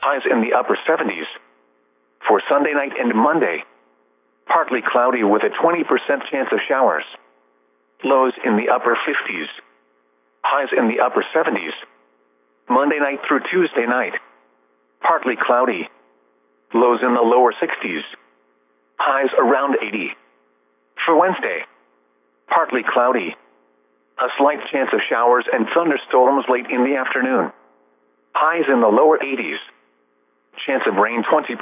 highs in the upper 70s. For Sunday night and Monday, partly cloudy with a 20% chance of showers. Lows in the upper 50s. Highs in the upper 70s. Monday night through Tuesday night, partly cloudy. Lows in the lower 60s. Highs around 80. For Wednesday, partly cloudy. A slight chance of showers and thunderstorms late in the afternoon. Highs in the lower 80s. Chance of rain 20%.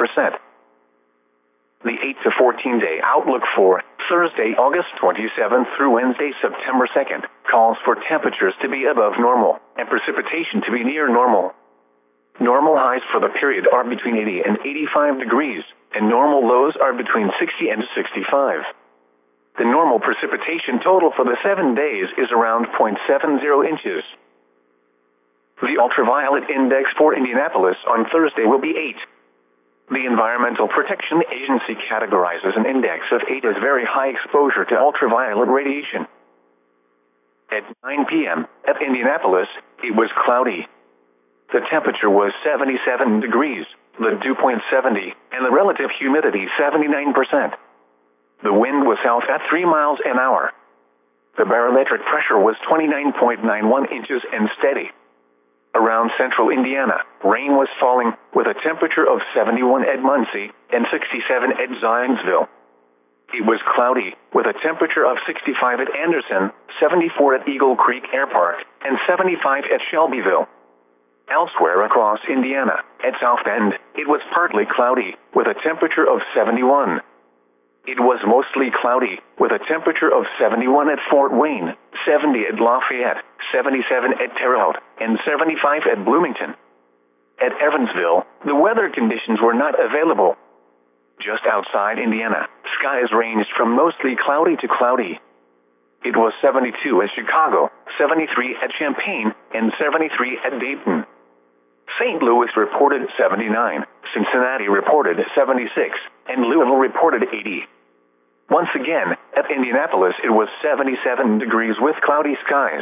The 8 to 14 day outlook for Thursday, August 27th through Wednesday, September 2nd, calls for temperatures to be above normal and precipitation to be near normal. Normal highs for the period are between 80 and 85 degrees, and normal lows are between 60 and 65. The normal precipitation total for the 7 days is around 0.70 inches. The ultraviolet index for Indianapolis on Thursday will be 8. The Environmental Protection Agency categorizes an index of 8 as very high exposure to ultraviolet radiation. At 9 p.m. at Indianapolis, it was cloudy. The temperature was 77 degrees, the dew point 70, and the relative humidity 79%. The wind was south at 3 miles an hour. The barometric pressure was 29.91 inches and steady. Around central Indiana, rain was falling with a temperature of 71 at Muncie and 67 at Zionsville. It was cloudy with a temperature of 65 at Anderson, 74 at Eagle Creek Air Park, and 75 at Shelbyville. Elsewhere across Indiana, at South Bend, it was partly cloudy with a temperature of 71. It was mostly cloudy with a temperature of 71 at Fort Wayne, 70 at Lafayette, 77 at Terre Haute, and 75 at Bloomington. At Evansville, the weather conditions were not available. Just outside Indiana, skies ranged from mostly cloudy to cloudy. It was 72 at Chicago, 73 at Champaign, and 73 at Dayton. St. Louis reported 79, Cincinnati reported 76, and Louisville reported 80. Once again, at Indianapolis it was 77 degrees with cloudy skies.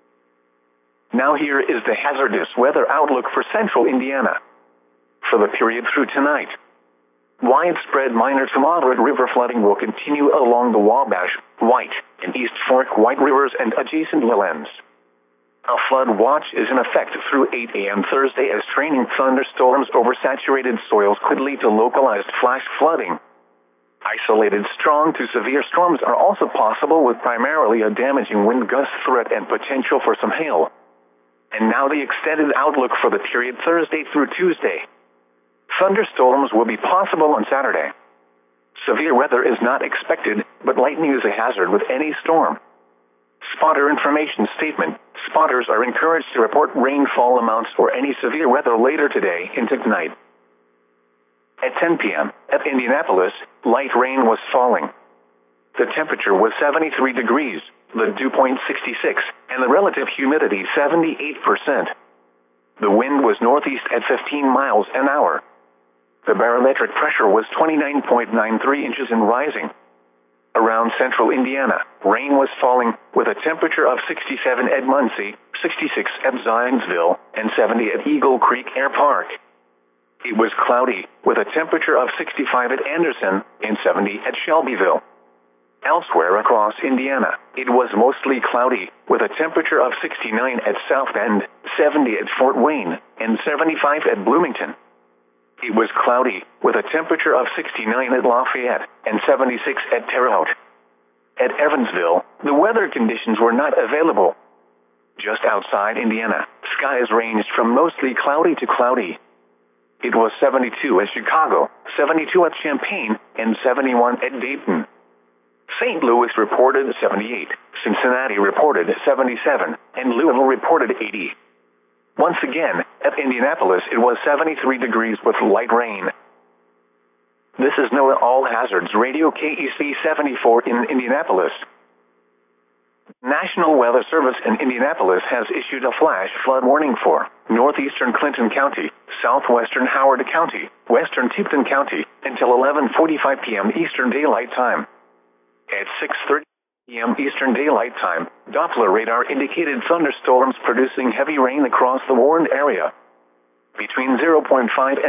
Now here is the hazardous weather outlook for central Indiana. For the period through tonight, widespread minor to moderate river flooding will continue along the Wabash, White, and East Fork White Rivers and adjacent lowlands. A flood watch is in effect through 8 a.m. Thursday as trailing thunderstorms over saturated soils could lead to localized flash flooding. Isolated strong to severe storms are also possible with primarily a damaging wind gust threat and potential for some hail. And now the extended outlook for the period Thursday through Tuesday. Thunderstorms will be possible on Saturday. Severe weather is not expected, but lightning is a hazard with any storm. Spotter information statement. Spotters are encouraged to report rainfall amounts or any severe weather later today into tonight. At 10 p.m. at Indianapolis, light rain was falling. The temperature was 73 degrees, the dew point 66, and the relative humidity 78%. The wind was northeast at 15 miles an hour. The barometric pressure was 29.93 inches and rising. Around central Indiana, rain was falling with a temperature of 67 at Muncie, 66 at Zionsville, and 70 at Eagle Creek Air Park. It was cloudy with a temperature of 65 at Anderson and 70 at Shelbyville. Elsewhere across Indiana, it was mostly cloudy with a temperature of 69 at South Bend, 70 at Fort Wayne, and 75 at Bloomington. It was cloudy with a temperature of 69 at Lafayette and 76 at Terre Haute. At Evansville, the weather conditions were not available. Just outside Indiana, skies ranged from mostly cloudy to cloudy. It was 72 at Chicago, 72 at Champaign, and 71 at Dayton. St. Louis reported 78, Cincinnati reported 77, and Louisville reported 80. Once again, at Indianapolis, it was 73 degrees with light rain. This is NOAA All Hazards Radio KEC 74 in Indianapolis. National Weather Service in Indianapolis has issued a flash flood warning for northeastern Clinton County, southwestern Howard County, western Tipton County, until 11:45 p.m. Eastern Daylight Time. At 6:30 p.m. Eastern Daylight Time, Doppler radar indicated thunderstorms producing heavy rain across the warned area. Between 0.5 and